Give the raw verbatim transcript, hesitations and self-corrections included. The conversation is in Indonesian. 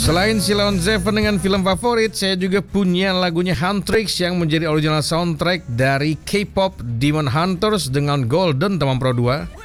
Selain Sheila on Seven dengan film favorit, saya juga punya lagunya Huntrix yang menjadi original soundtrack dari K-pop Demon Hunters dengan Golden Teman Pro dua.